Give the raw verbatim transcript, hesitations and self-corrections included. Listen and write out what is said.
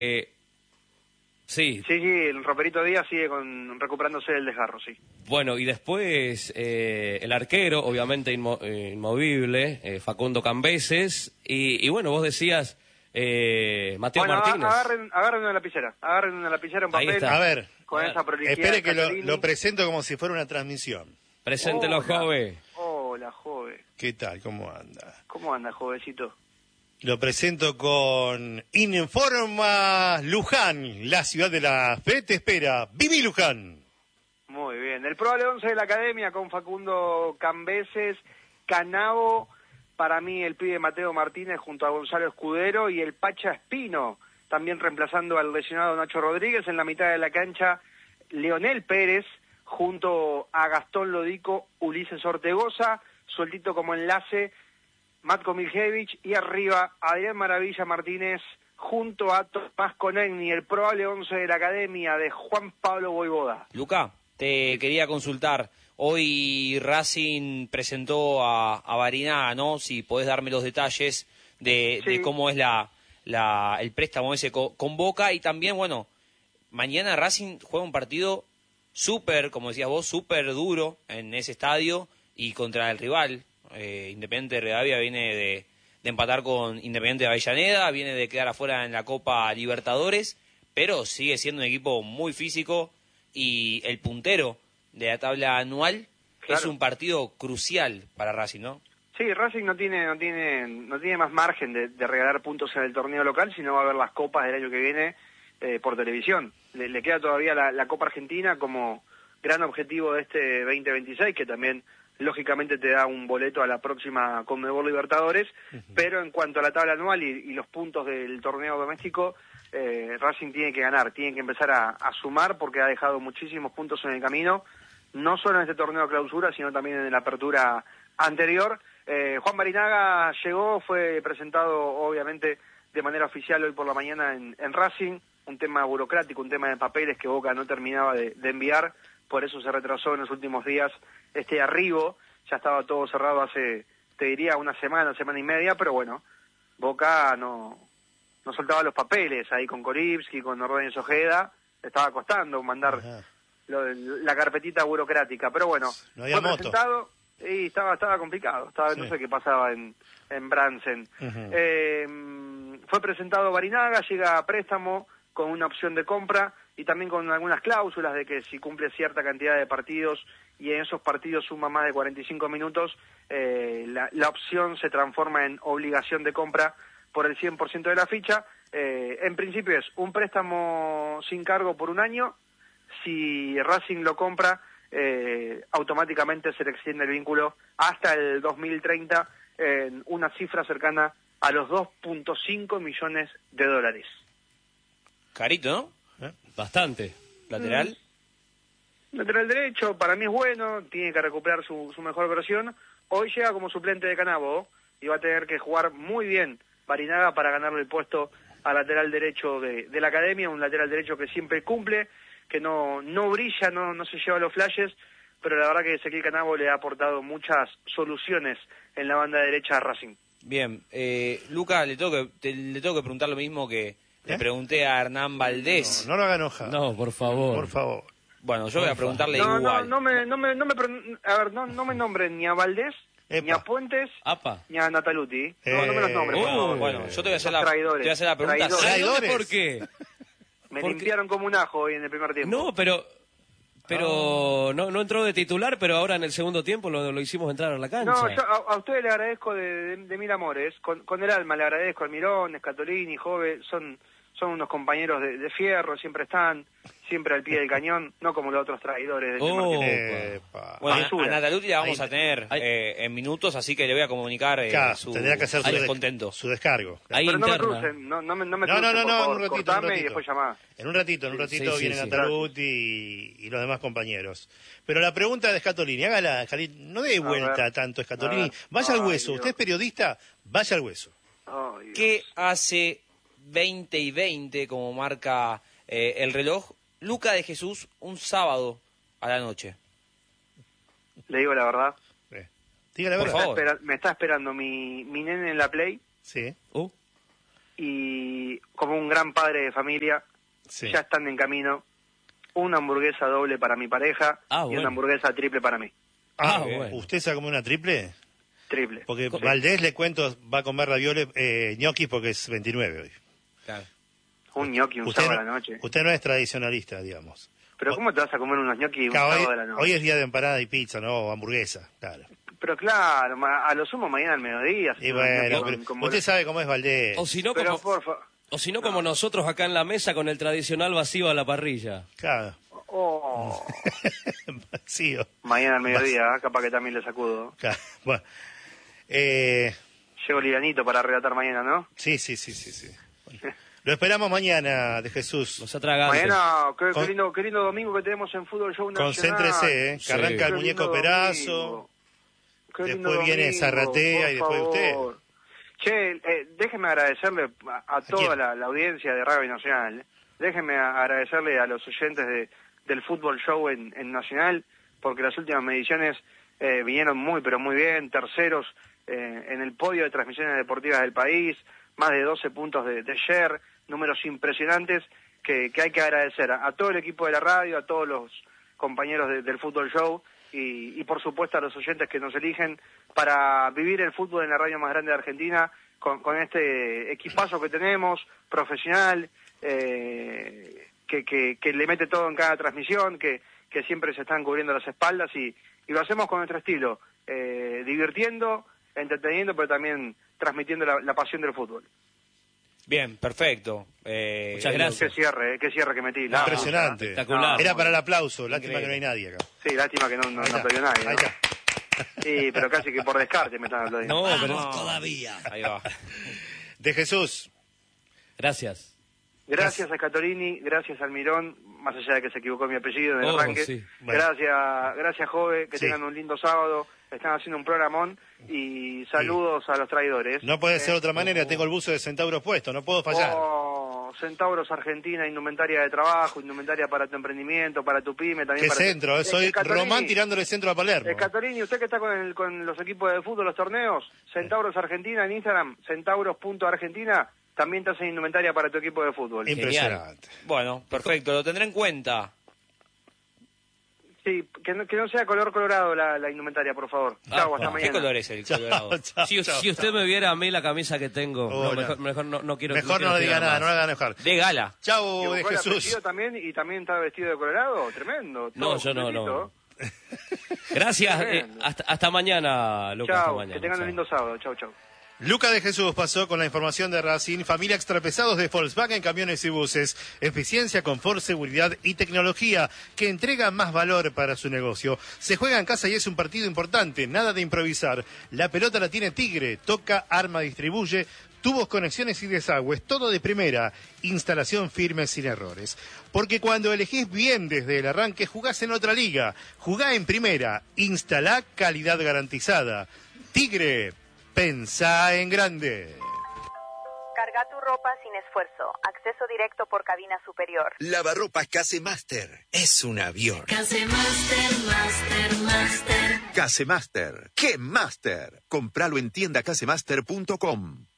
Eh, sí. Sí, sí, el Roperito Díaz sigue con, recuperándose del desgarro, sí. Bueno, y después eh, el arquero, obviamente inmo, eh, inmovible, eh, Facundo Cambeses, y, y bueno, vos decías eh, Mateo bueno, Martínez. agarren, agarren una lapicera, agarren una lapicera, un papel. A ver, con a esa ver. prolijidad. Espere que lo, lo presento como si fuera una transmisión. Preséntelo, Hola. joven. Hola, joven. ¿Qué tal? ¿Cómo anda? ¿Cómo anda, jovencito? Lo presento con Informa Luján, la ciudad de la fe te espera. ¡Viví Luján! Muy bien. El probable once de la academia con Facundo Cambeses, Canavo, para mí el pibe Mateo Martínez junto a Gonzalo Escudero y el Pacha Espino, también reemplazando al lesionado Nacho Rodríguez. En la mitad de la cancha, Leonel Pérez junto a Gastón Lodico, Ulises Ortegoza, sueltito como enlace, Matko Miljevic, y arriba Adrián Maravilla Martínez junto a Tomás Conegni, el probable once de la academia de Juan Pablo Voivoda. Luca, te quería consultar. Hoy Racing presentó a, a Barinaga, ¿no? Si podés darme los detalles de, Sí. de cómo es la, la el préstamo ese co, con Boca. Y también, bueno, mañana Racing juega un partido súper, como decías vos, súper duro en ese estadio y contra el rival. Eh, Independiente de Rivadavia viene de, de empatar con Independiente de Avellaneda, viene de quedar afuera en la Copa Libertadores, pero sigue siendo un equipo muy físico y el puntero de la tabla anual. Claro. Es un partido crucial para Racing, ¿no? Sí, Racing no tiene no tiene no tiene más margen de, de regalar puntos en el torneo local, sino va a ver las copas del año que viene eh, por televisión. Le, le queda todavía la, la Copa Argentina como gran objetivo de este veinte veintiséis, que también lógicamente te da un boleto a la próxima Conmebol Libertadores, uh-huh. Pero en cuanto a la tabla anual y, y los puntos del torneo doméstico, eh, Racing tiene que ganar, tiene que empezar a, a sumar porque ha dejado muchísimos puntos en el camino, no solo en este torneo de clausura, sino también en la apertura anterior. Eh, Juan Barinaga llegó, fue presentado obviamente de manera oficial hoy por la mañana en, en Racing, un tema burocrático, un tema de papeles que Boca no terminaba de, de enviar, por eso se retrasó en los últimos días este arribo. Ya estaba todo cerrado hace, te diría, una semana, semana y media, pero bueno, Boca no, no soltaba los papeles ahí con Koripski, con Ordóñez Ojeda, le estaba costando mandar lo, la carpetita burocrática, pero bueno, no fue moto. presentado y estaba estaba complicado, estaba, sí. No sé qué pasaba en, en Bransen. Uh-huh. Eh, fue presentado Barinaga, llega a préstamo con una opción de compra y también con algunas cláusulas de que si cumple cierta cantidad de partidos y en esos partidos suma más de cuarenta y cinco minutos, eh, la, la opción se transforma en obligación de compra por el cien por ciento de la ficha. Eh, en principio es un préstamo sin cargo por un año. Si Racing lo compra, eh, automáticamente se le extiende el vínculo hasta el dos mil treinta en una cifra cercana a los dos punto cinco millones de dólares. Carito, ¿no? ¿Eh? Bastante. ¿Lateral? Mm. Lateral derecho, para mí es bueno, tiene que recuperar su, su mejor versión. Hoy llega como suplente de Canavo y va a tener que jugar muy bien Barinaga para ganarle el puesto al lateral derecho de, de la academia, un lateral derecho que siempre cumple, que no no brilla, no no se lleva los flashes, pero la verdad que Ezequiel Canavo le ha aportado muchas soluciones en la banda derecha a Racing. Bien, eh, Luca, le tengo que te, le tengo que preguntar lo mismo que ¿Eh? le pregunté a Hernán Valdés. No, no lo haga enojar. No, por favor. Por favor. Bueno, yo por voy a preguntarle no, igual. No, no me, no me, no me, a ver, no, no me nombren ni a Valdés, Epa. ni a Puentes, Apa. ni a Nataluti. Eh, no, no me los nombres. Oh, bueno, yo te voy a hacer la, te voy a hacer la pregunta. Traidores. ¿Traidores? ¿Por qué? Me ¿Por limpiaron qué? como un ajo hoy en el primer tiempo. No, pero pero oh. no no entró de titular, pero ahora en el segundo tiempo lo, lo hicimos entrar a la cancha. No, yo a, a ustedes les agradezco de, de, de mil amores, con, con el alma le agradezco, Almirón, Scatolini, Jove, son son unos compañeros de, de fierro, siempre están, siempre al pie del cañón, no como los otros traidores del oh, primer Bueno, a, a Nataluti la vamos Ahí, a tener eh, en minutos, así que le voy a comunicar eh, claro, su, tendría que hacer su, descontento. su descargo. Ahí Pero interna. no me crucen, no, no me, no me no, crucen, no, no, por no, favor, en un ratito, cortame en un ratito. y después llamá. En un ratito, en un ratito sí, vienen sí, sí. Nataluti y, y los demás compañeros. Pero la pregunta de Scatolini, hágala, no dé vuelta a tanto Scatolini, vaya al hueso, Dios. Usted es periodista, vaya al hueso. Oh, ¿Qué hace veinte y veinte, como marca eh, el reloj, Luca de Jesús un sábado a la noche? Le digo la verdad. Eh, diga la verdad. Por favor. Me está, espera, me está esperando mi, mi nene en la Play. Sí. Uh. y como un gran padre de familia, Sí. ya están en camino una hamburguesa doble para mi pareja Ah, y bueno. una hamburguesa triple para mí. Ah, Ah, bueno. ¿usted se va a comer una triple? Triple. Porque Sí. Valdés, le cuento, va a comer ravioles, eh, ñoquis porque es veintinueve hoy. Claro. Un gnocchi un Usted sábado no, a la noche. usted no es tradicionalista, digamos. Pero ¿cómo te vas a comer unos gnocchi un Claro, sábado hoy, a la noche? hoy es día de empanada y pizza, ¿no? O hamburguesa, claro. Pero claro, ma- a lo sumo mañana al mediodía. Y unos gnocchi bueno, con- pero con usted bola- sabe cómo es Valdés. O si no, Pero como, por favor. o si no, como nosotros acá en la mesa con el tradicional vacío a la parrilla. Claro. Oh, Vacío. mañana al mediodía, capaz que también le sacudo. Claro. Bueno. Eh, Llego livianito para relatar mañana, ¿no? sí, sí, sí, sí, sí. Bueno. Lo esperamos mañana, de Jesús. Los atragantes. Mañana, qué, qué Con- lindo, qué lindo domingo que tenemos en Fútbol Show Nacional. Concéntrese, ¿eh? Que Sí. arranca el Qué muñeco lindo Perazo. domingo. Qué lindo Después viene domingo, Zarratea por y después usted. favor. Che, eh, déjeme agradecerle a, a toda quién? la, la audiencia de Radio Nacional. Déjeme a- agradecerle a los oyentes de, del Fútbol Show en, en Nacional, porque las últimas mediciones eh, vinieron muy, pero muy bien. Terceros eh, en el podio de transmisiones deportivas del país, más de doce puntos de, de share, números impresionantes que, que hay que agradecer a, a todo el equipo de la radio, a todos los compañeros de- del Fútbol Show y, y por supuesto a los oyentes que nos eligen para vivir el fútbol en la radio más grande de Argentina con, con este equipazo que tenemos, profesional, eh, que, que, que le mete todo en cada transmisión, que, que siempre se están cubriendo las espaldas y, y lo hacemos con nuestro estilo, eh, divirtiendo, entreteniendo, pero también transmitiendo la, la pasión del fútbol. Bien, perfecto. Eh, Muchas es gracias. Qué cierre, eh, qué cierre que metí. La- Impresionante. Espectacular. Era para el aplauso, lástima Increíble. que no hay nadie acá. Sí, lástima que no, no, Ahí no está. aplaudió nadie. Ahí ¿no? está. Sí, pero casi que por descarte me están aplaudiendo. No, pero Todavía. Ahí va. De Jesús. gracias. Gracias a Scatolini, gracias al Mirón, más allá de que se equivocó mi apellido en el Oh, arranque. sí. Bueno. Gracias, gracias Jove, que Sí. tengan un lindo sábado. Están haciendo un programón y saludos a los traidores. No puede ser Eh, otra manera, tengo el buzo de Centauros puesto, no puedo fallar. Oh, Centauros Argentina, indumentaria de trabajo, indumentaria para tu emprendimiento, para tu pyme, también Qué para tu- centro, eh, Eh, soy Scatolini, Román tirándole centro a Palermo. eh, Scatolini, usted que está con, el- con los equipos de fútbol, los torneos, Centauros Argentina en Instagram, centauros punto argentina, también te hacen indumentaria para tu equipo de fútbol. Impresionante. Bueno, perfecto, lo tendré en cuenta. Sí, que no, que no sea color colorado la, la indumentaria, por favor. Ah, Chau, hasta ¿qué mañana. ¿Qué color es el colorado? Chao, Si, chao. si usted me viera a mí la camisa que tengo, Oh, no, no. mejor, mejor no, no quiero Mejor quiero no le diga opinar nada, más. no la hagan enojar. De gala. Chau, ¿Y de buscó el Jesús. apellido también y también está vestido de colorado? Tremendo. No, todo yo no, completito. no. Gracias, eh, Tremendo. hasta, hasta mañana, Lucas. hasta Chau, mañana, que tengan chau. un lindo sábado. Chau, chau. Luca de Jesús pasó con la información de Racing. Familia Extrapesados de Volkswagen Camiones y Buses. Eficiencia, confort, seguridad y tecnología que entrega más valor para su negocio. Se juega en casa y es un partido importante. Nada de improvisar. La pelota la tiene Tigre. Toca, arma, distribuye. Tubos, conexiones y desagües. Todo de primera. Instalación firme sin errores. Porque cuando elegís bien desde el arranque, jugás en otra liga. Jugá en primera. Instalá calidad garantizada. Tigre. Pensá en grande. Carga tu ropa sin esfuerzo. Acceso directo por cabina superior. Lavarropas Casemaster. Es un avión. Casemaster, Master, Master. Casemaster. ¡Qué Master! Compralo en tienda casemaster punto com.